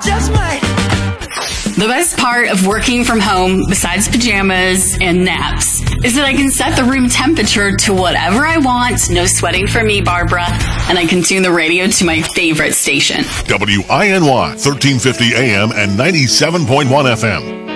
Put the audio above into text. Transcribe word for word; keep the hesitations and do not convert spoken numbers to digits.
just might. The best part of working from home, besides pajamas and naps, is that I can set the room temperature to whatever I want. No sweating for me, Barbara. And I can tune the radio to my favorite station. W I N Y, thirteen fifty A M and ninety-seven point one F M.